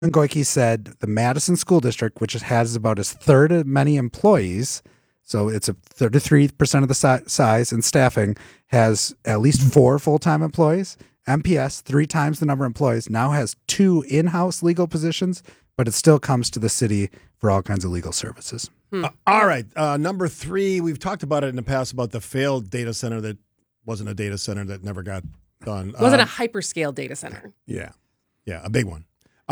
Goike said the Madison School District, which has about a third as many employees, so it's a 33% of the size and staffing, has at least 4 full-time employees. MPS, 3 times the number of employees, now has 2 in-house legal positions, but it still comes to the city for all kinds of legal services. All right. Number 3, we've talked about it in the past about the failed data center that wasn't a data center that never got done. It wasn't a hyperscale data center. Yeah, a big one.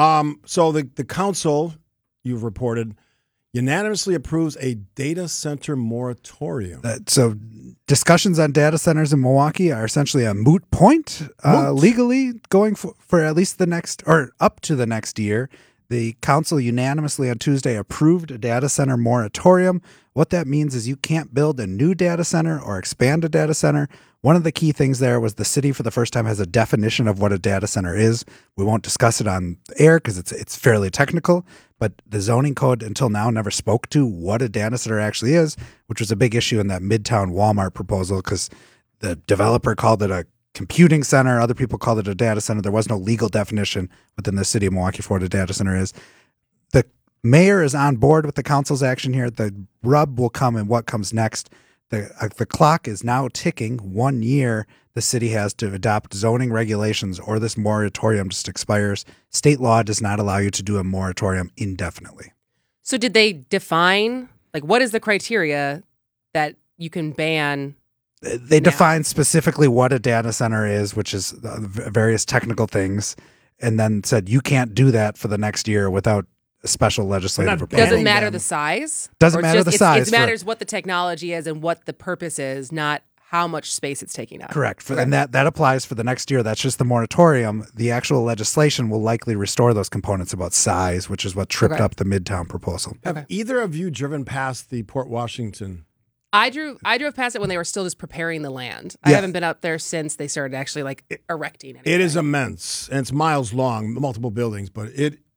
So the council, you've reported, unanimously approves a data center moratorium. So discussions on data centers in Milwaukee are essentially a moot point legally going for at least the next or up to the next year. The council unanimously on Tuesday approved a data center moratorium. What that means is you can't build a new data center or expand a data center. One of the key things there was the city for the first time has a definition of what a data center is. We won't discuss it on air because it's fairly technical, but the zoning code until now never spoke to what a data center actually is, which was a big issue in that Midtown Walmart proposal because the developer called it a computing center. Other people called it a data center. There was no legal definition within the city of Milwaukee for what a data center is. The mayor is on board with the council's action here. The rub will come in what comes next. The clock is now ticking. 1 year the city has to adopt zoning regulations or this moratorium just expires. State law does not allow you to do a moratorium indefinitely. So did they define, what is the criteria that you can ban? They define specifically what a data center is, which is various technical things, and then said you can't do that for the next year without a special legislative approval. Does it matter the size? Doesn't matter the size. It matters what the technology is and what the purpose is, not how much space it's taking up. Correct. And that applies for the next year. That's just the moratorium. The actual legislation will likely restore those components about size, which is what tripped up the Midtown proposal. Have either of you driven past the Port Washington? I drove past it when they were still just preparing the land. I haven't been up there since they started actually erecting anything. It is immense, and it's miles long, multiple buildings, but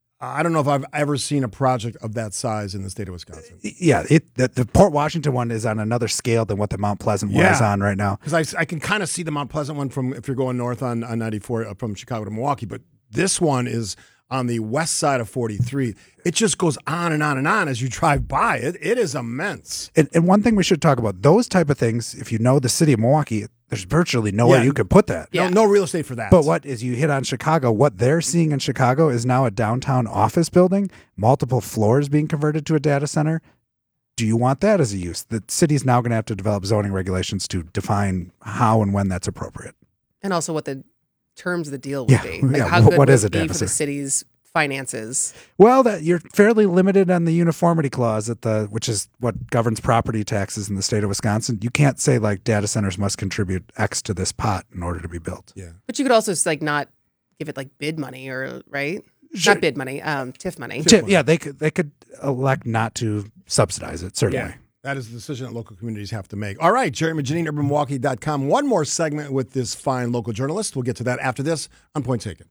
I don't know if I've ever seen a project of that size in the state of Wisconsin. Yeah, the Port Washington one is on another scale than what the Mount Pleasant one is on right now. Because I can kind of see the Mount Pleasant one from if you're going north on 94 from Chicago to Milwaukee, but this one is on the west side of 43. It just goes on and on and on as you drive by. It is immense. And one thing we should talk about, those type of things, if you know the city of Milwaukee, there's virtually nowhere you could put that. Yeah. No real estate for that. But what is you hit on Chicago, what they're seeing in Chicago is now a downtown office building, multiple floors being converted to a data center. Do you want that as a use? The city's now going to have to develop zoning regulations to define how and when that's appropriate. And also what the terms of the deal would be. How good what is it a be data for center? the city's finances? Well, you're fairly limited on the uniformity clause which is what governs property taxes in the state of Wisconsin. You can't say data centers must contribute X to this pot in order to be built. Yeah. But you could also not give it bid money right? Sure. Not bid money, TIF money. Yeah, they could elect not to subsidize it, certainly. Yeah. That is the decision that local communities have to make. All right, Jerry Maggianini, UrbanMilwaukee.com. One more segment with this fine local journalist. We'll get to that after this on Point Taken.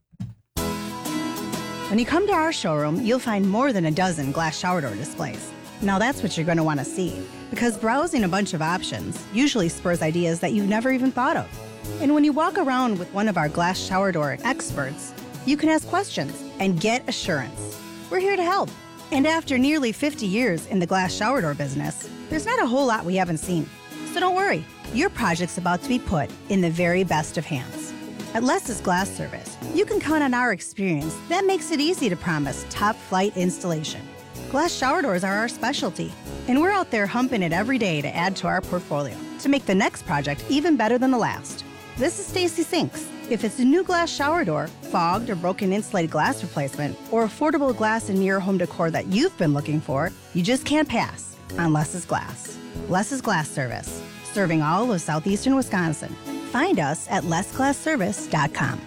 When you come to our showroom, you'll find more than a dozen glass shower door displays. Now that's what you're going to want to see, because browsing a bunch of options usually spurs ideas that you never even thought of. And when you walk around with one of our glass shower door experts, you can ask questions and get assurance. We're here to help. And after nearly 50 years in the glass shower door business, there's not a whole lot we haven't seen. So don't worry, your project's about to be put in the very best of hands. At Les's Glass Service, you can count on our experience that makes it easy to promise top-flight installation. Glass shower doors are our specialty, and we're out there humping it every day to add to our portfolio to make the next project even better than the last. This is Stacy Sinks. If it's a new glass shower door, fogged or broken insulated glass replacement, or affordable glass and mirror home decor that you've been looking for, you just can't pass on Les's Glass. Les's Glass Service, serving all of southeastern Wisconsin. Find us at lesglassservice.com.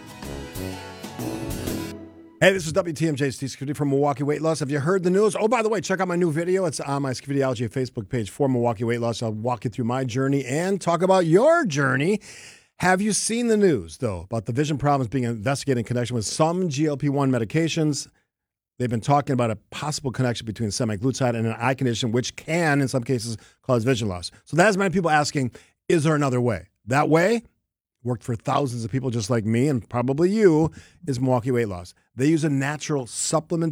Hey, this is WTMJ Steve Scafidi from Milwaukee Weight Loss. Have you heard the news? Oh, by the way, check out my new video. It's on my Scafidiology Facebook page for Milwaukee Weight Loss. I'll walk you through my journey and talk about your journey. Have you seen the news, though, about the vision problems being investigated in connection with some GLP-1 medications? They've been talking about a possible connection between semaglutide and an eye condition, which can, in some cases, cause vision loss. So that has many people asking, is there another way? That way worked for thousands of people just like me and probably you is Milwaukee Weight Loss. They use a natural supplement